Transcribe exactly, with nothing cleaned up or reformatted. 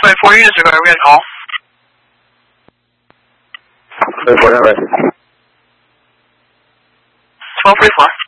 Wait, four units ago, we got a call. Wait, four, right. twelve forty-four.